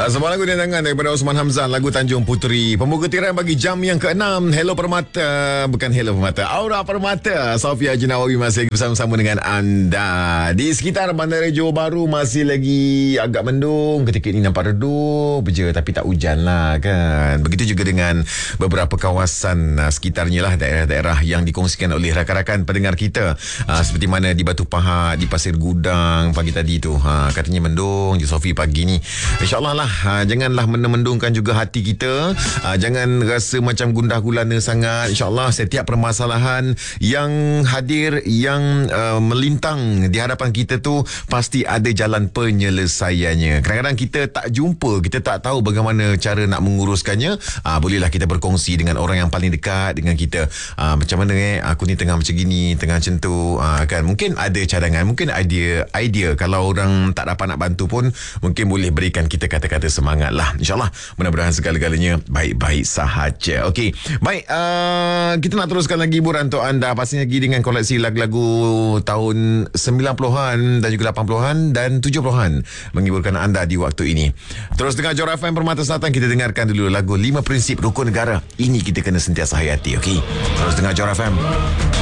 Sebuah lagu tangan daripada Osman Hamzah, lagu Tanjung Puteri. Pembuka tirai bagi jam yang ke-6. Hello Permata, bukan Hello Permata, Aura Permata. Sofia Jinawawi masih bersama-sama dengan anda. Di sekitar Bandaraya Johor Bahru masih lagi agak mendung. Ketika ini nampak redup je, tapi tak hujan lah kan. Begitu juga dengan beberapa kawasan sekitarnya lah, daerah-daerah yang dikongsikan oleh rakan-rakan pendengar kita. Seperti mana di Batu Pahat, di Pasir Gudang pagi tadi tu. Katanya mendung je Sofi pagi ni. InsyaAllah lah, janganlah mendungkan juga hati kita. Jangan rasa macam gundah gulana sangat. InsyaAllah setiap permasalahan yang hadir, yang melintang di hadapan kita tu, pasti ada jalan penyelesaiannya. Kadang-kadang kita tak jumpa, kita tak tahu bagaimana cara nak menguruskannya. Bolehlah kita berkongsi dengan orang yang paling dekat dengan kita. Macam mana aku ni tengah macam gini, tengah macam tu, kan. Mungkin ada cadangan, mungkin idea. Kalau orang tak dapat nak bantu pun, mungkin boleh berikan kita kata-kata semangat lah. InsyaAllah mudah-mudahan segala-galanya baik-baik sahaja. Okey, baik, kita nak teruskan lagi hiburan untuk anda. Pastinya lagi dengan koleksi lagu-lagu tahun 90-an dan juga 80-an dan 70-an menghiburkan anda di waktu ini. Terus dengar Johor FM Permata Selatan. Kita dengarkan dulu lagu 5 Prinsip Rukun Negara. Ini kita kena sentiasa hayati. Okey, terus dengar Johor FM.